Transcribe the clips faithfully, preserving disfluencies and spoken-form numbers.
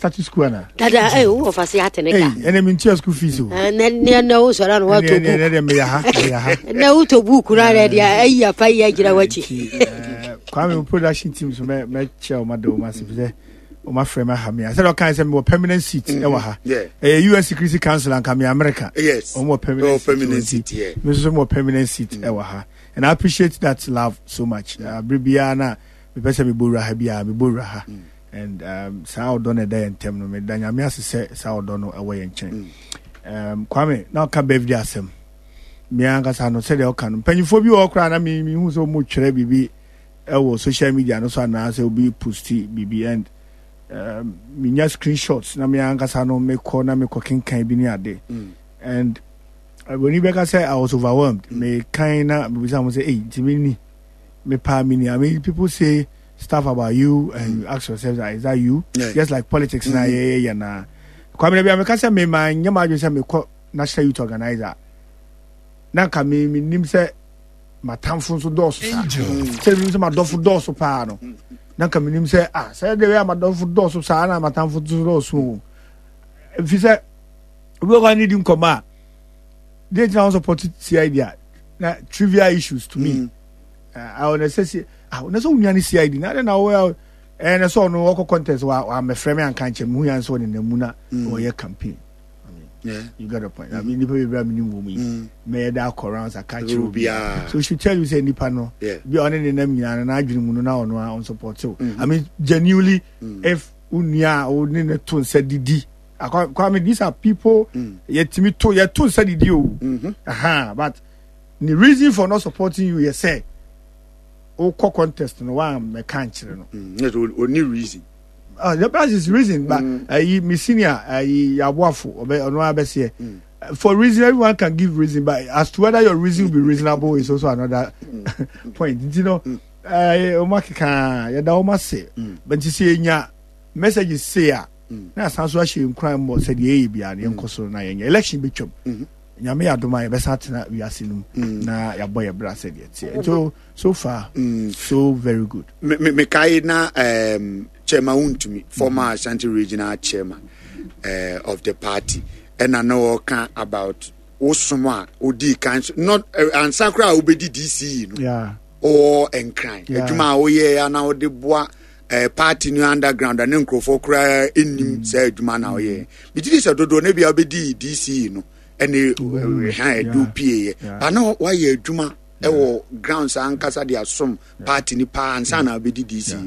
status quo na. Dada eh wo fa se atene ka. Eh, ene mi ntia school fees o. Na na na wo so na wo to book. Ne ne me ya ha, me ya ha. Na wo to book na re dia ayi afa yi agira wachi. Kwame production team so me me che o madam ma se be o ma frame ha me. I said o kan say me permanent seat e wa ha. Eh U S Security Council and come America. Yes. O mo permanent seat. Yeah. Me so mo permanent seat e wa ha. And I appreciate that love so much. Uh, Bribia na me pese me bora ha bia me bora ha. And um sao don e dey entem no me danya me asese sao don no ewe ye nchen. Um Kwame na ka birthday asem. Me anga sa no se de o ka no. Panyifo bi o kra na me me hu so mo twere bibi ewo social media no so na se obi posti bibi and um me nya screenshots na me anga sa no me call na me ko kinkan bi ni ade. And uh, when you back say I was overwhelmed. Mm. Me kinda me say hey Timini me pa mini. I mean people say stuff about you and mm. you ask yourself is that you? Yeah. Just like politics mm. na yeah yeah na. Kwame be me ka say me man nyama adwo say me ko national youth organizer. Na ka me me nim say matamfo so doso sa. Say me say madofo doso pa no. Na ka me nim say ah say the way madofo doso sa na matamfo doso. If you say we go need him come out. They now support C I D. Na trivial issues to me. Uh, I wanna say ah na so unyani C I D na na well and so no work contest wa am a frame and can't mu yan so in the muna or your campaign. I mean, yeah, you got a point. I mean, people be minimum me that corrals a catch you. So she tell you say nipa no be on in them and I dream no no on support. So I mean genuinely if unya or nina tone said di I mean these are people yet to me to yet to said you. Aha, but the reason for not supporting you is say o co contest no one me can't no. Not only reason. Uh, the price is reason, but uh, me senior, uh, yabuafo, or no abese. For reason, everyone can give reason, but as to whether your reason will be reasonable is also another point. You know, uh, Omaka, ya da omase, but you see, nya messages say, na sanso she crime more said ye be an yankoso na yen election be chop. Nyame adoma besatina we asinum na ya boy bra said yet. So so far, so very good. Me me kai na um chairman to me, former Ashanti regional chairman uh, of the party, and I know can about Osuma Odi can not uh, and Sakra obedi D C, no? Yeah, or Enkran. Yeah, Juma oye and now the bois uh, party new underground and then for cry in said Juma now ye. But this a dodo nebi obedi D C, no, and they do P A. But now why ye Juma ewo grounds and casa dia some party ni pa and sana obedi D C.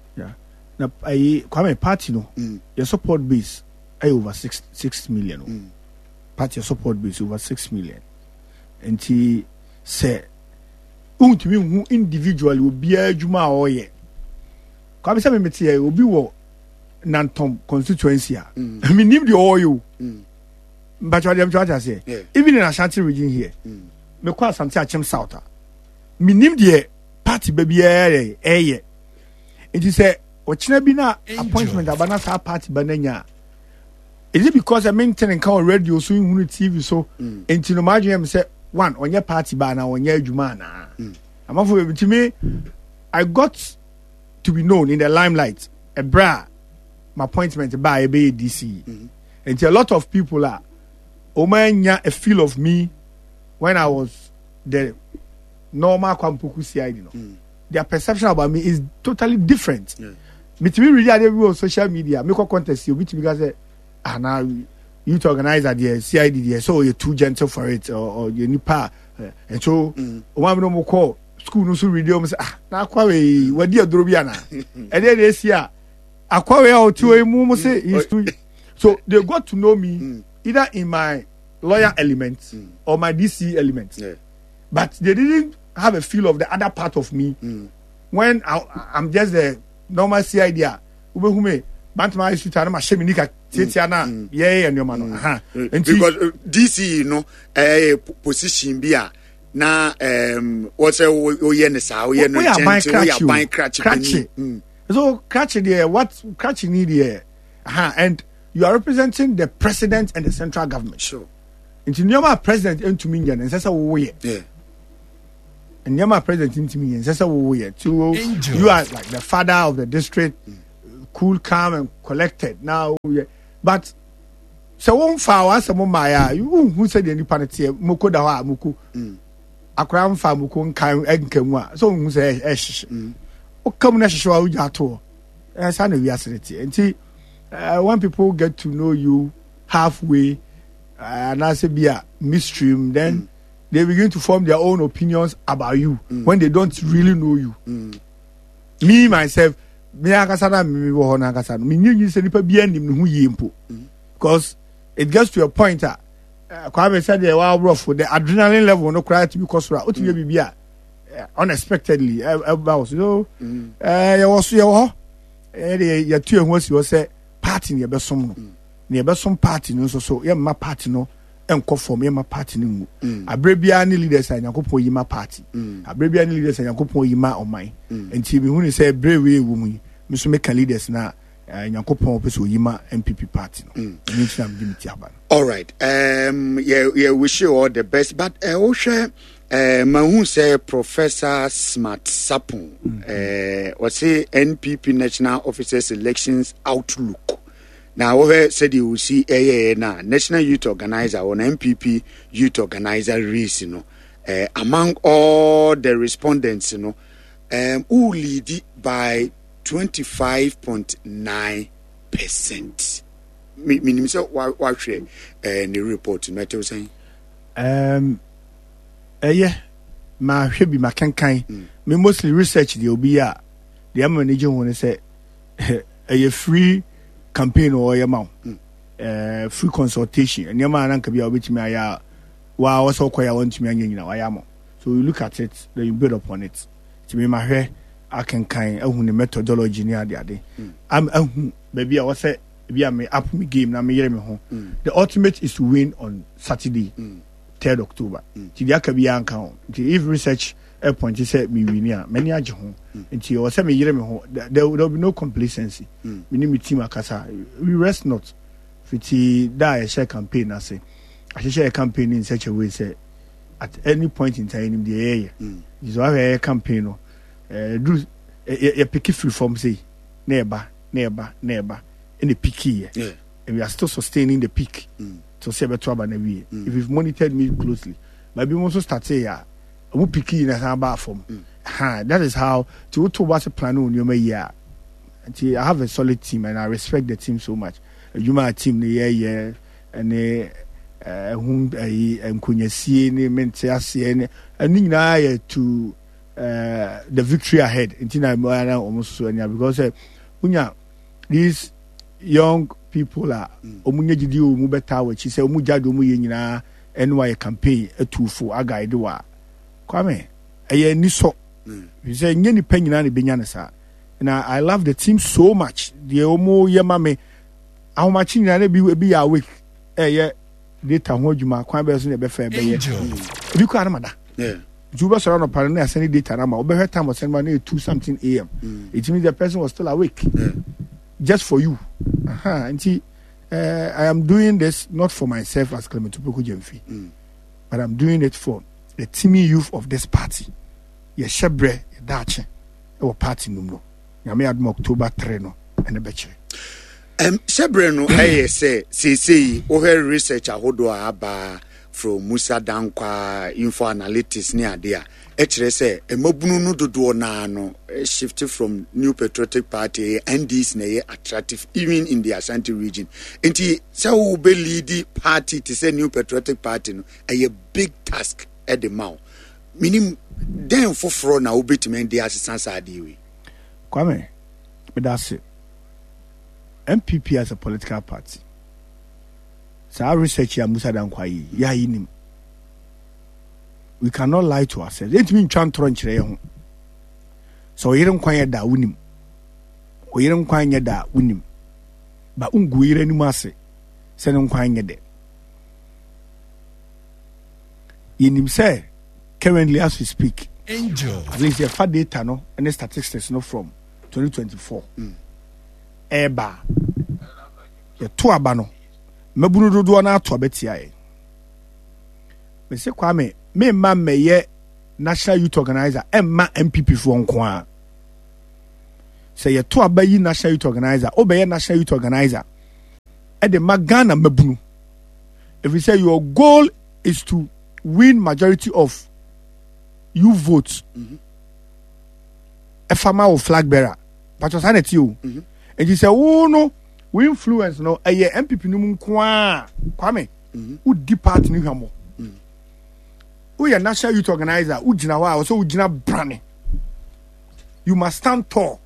Na I Kwame party no mm. your support base I over six six million. Mm. Party support base over six million. And he say untimi hu individually will be a juma oye. Kwame say me meti will be wo Nantom constituency. Mm. I mean nim the oil. Mm. But what them try say yeah. Even in Ashanti region here. Mm. Me kwa Asante Achem South. Me nim the party baby eh eh. It is say Ochina bina appointment abana sa party bananya. Is it because I maintain can radio so in T V so enti no margin say one on your party bana on your juma na. Am for to me I got to be known in the limelight. A bra my appointment by a D C. And a lot of people are omanya a feel of me when I was the normal Kwampuku C I D no. Their perception about me is totally different. Yeah. Me to be really everywhere on social media, make a contest you which because say ah now youth organizer the C I D there, so you're too gentle for it or, or you nipa uh, and so one no more call school no so radio say ah na kwa we wadi adoro bia na and then they see ah akwa we out to mu say he's too so they got to know me either in my lawyer element or my D C element. Yeah. But they didn't have a feel of the other part of me when I, I'm just the normal C I D. Ube hume bantama isu tana ma shemi nika tietiana yeah and your man aha because uh, D C you know eh position bia na um what say o ye ne sa o ye no chenti o ya ban cratch so cratch there what cratch need here aha and you are representing the president and the central government. Sure. Into normal president into me and say so yeah. And you're my president into me and says, oh, yeah, too. You are like the father of the district. cool, calm, and collected. Now, yeah. But so one fa some maya you who said any party muko da muku akra mfa muko nkan enkamu so who say esh o come na hwehwe a ujato eh sa na wi asreti enti when people get to know you halfway uh, and I say be a midstream then mm. they begin to form their own opinions about you mm. when they don't really know you. mm. Me myself me akasa na me wo na akasa me nyi se nipa bia nim no hu yempo because it gets to a point that uh, Kwame said they were rough for the adrenaline level no cry to be cosura o tiye bibia unexpectedly about so eh you was you ho eh you tu ehun si o say party ne be som no ne be som party no so so ye ma party no enko form ye ma party no mu abrebia ne leaders anyakopon yi ma party abrebia ne leaders anyakopon yi ma oman enti me hu ni say brave we mu me so make leaders na anyakopon pe so yi ma M P P party no me tina me dimiti aba. All right, um yeah yeah wish you all the best, but uh, o hwe uh, mahu say Professor Smart Sapon uh o say N P P National Officers Elections Outlook. Now we said you see eh na National Youth Organizer or N P P Youth Organizer race, you know, uh, among all the respondents, you know, um who lead by twenty-five point nine percent. Meaning so what what share uh the report what you saying? Um eh yeah ma hwe bi ma kankan me mostly research the obi a the manager won say eh free campaign or yama uh free consultation and yama nan ka bia obetimi aya wa wo so koya want me anya nyina wa yama. So you look at it, then you build upon it. To me ma hwe akankan ehun the methodology ni ade ade am ehun baby a wo say bia me up me game na me yere me ho. The ultimate is to win on Saturday mm. third October. Ti dia ka bia anka ho. If research a point say me win a many age ho. Nti o say me yere me ho, there will be no complacency. Mm. We need me team akasa. We rest not. Fiti da a share campaign I say. I share a campaign in such a way say at any point in time in the area. Is why a campaign no. Eh do e pick free form say neighbor neighbor neighbor in the peak here. Yeah. And we are still sustaining the peak. Mm. So say better about mm. If you've monitored me closely, maybe we also start say yeah, we pick in a bar form. Ha, that is how to to what's a plan on your year. And I have a solid team and I respect the team so much. You my team the year yeah and eh uh whom eh nkunyasi ne mentiasi and na to uh the victory ahead. Intina almost so because uh, unya these young people are omunye gidi o mu beta wa chi say omu jado mu ye nyina enwa campaign atufo agaide wa kwame eye ni so you say nyeni pa nyina ne benya ne sa and I, I love the team so much the omu ye ma me how much nyina ne bi bi ya week eye data ho adwuma kwan be so ne be fa be ye bi kwa na mada yeah Juba Sarano Parana sending data na ma obe time was send na two something a m mm. It means the person was still awake. Yeah. Just for you. Uh-huh. And see, uh, I am doing this not for myself as Clement Opoku Jemfi, mm. but I'm doing it for the teamy youth of this party. Ye shebre, ye dache, our party numro. Yami adm October three no, and a betche. Um, shebre no, I say, say, say, over research ahodo aba from Musa Dankwa info analytics near there. Actually, say a mobunu no do na no shifted from New Patriotic Party and this na attractive even in the Ashanti region. Enti so be lead party to say New Patriotic Party no a big task at the mouth. Meaning then for fro na obetime the assistance adiwe. Kwame, but that's it. M P P as a political party. So our research ya Musa Dankwa yi ya yinim. We cannot lie to ourselves. Let me try to run. So you don't quite that winning. Or you don't quite that winning. But unguire ni mase. Send on quite that. In him say, currently as we speak, Angel. At least the fat data no and the statistics no from twenty twenty-four. Mm. Eba. The two abano. Mebunu do do na to abetia. Me se Kwame me ma me ye National Youth Organizer and ma M P P for nko. say ye to abayi national youth organizer obey national youth organizer e de magana mabunu. If you say your goal is to win majority of you votes, mm-hmm. a farmer or flag bearer, but you sanity you, mm-hmm. and you say, oh no, we influence no, a year M P P num kwa kwame, who depart new hamo. We are national youth organizer, who jinawa also who jina brane. You must stand tall.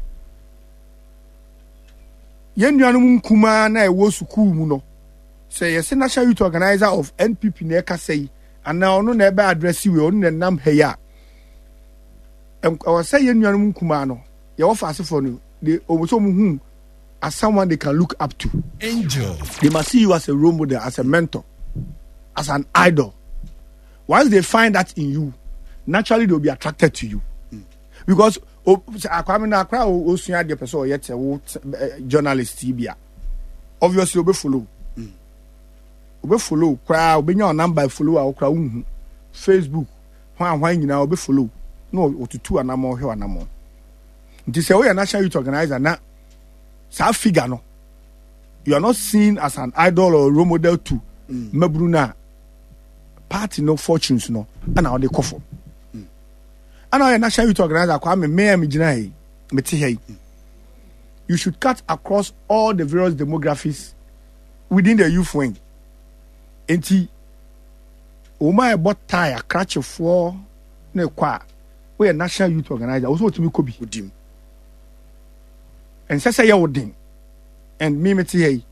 Yen yanum kuma na e wo suku mu no. Say yes, national youth organizer of N P P neka say, and now no never address you on the nam heya. And I was saying, Yanum Kumano, your offer for you, they almost whom as someone they can look up to. Angel. They must see you as a role model, as a mentor, as an idol. Once they find that in you, naturally they'll be attracted to you. Mm. Because Akwame Akra o sunya de person yet a journalist tibia. Obviously, will be follow. Obe follow kra obe nya number follow a okra unhu Facebook hwan hwan nyina obe follow no otutu anamo hwe anamo nti se we national youth organizer na sa figure no you are not seen as an idol or role model to mm. mabru na party no fortunes no ana o de kofo mm. ana we national youth organizer kwa me me am gina he me te he mm. You should cut across all the various demographics within the youth wing. Enti Oma e bot tie cratch for ne kwa we a national youth organizer also to me kobi udim and say ya wodin and me me tie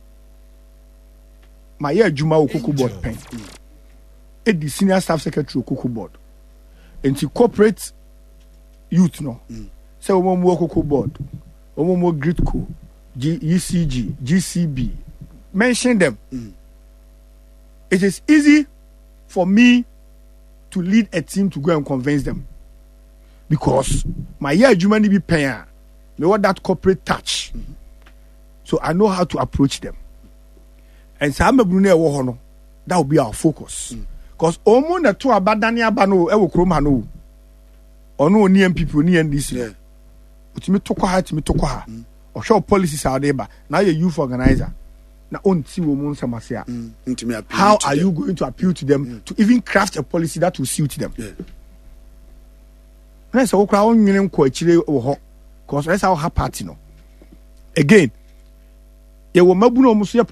my year juma okuku board pen e the senior staff secretary okuku board enti corporate youth no mm. say omo mo okuku board omo mo gritco G E C G G C B mention them. mm. It is easy for me to lead a team to go and convince them because my year Jumani be paying. They want that corporate touch, mm-hmm. so I know how to approach them. And so I'm a Brunei Wohono. That will be our focus. Because Omo na to abadani abano ewo kromano. Ono ni M P P ni N D C. But me toko ha, me toko ha. Or show policies out there. Now you're youth organizer. Now, on see women samasia. How are you going to appeal to them mm. to even craft a policy that will suit them? Yeah. Let's say, because that's our party. No. Again, you will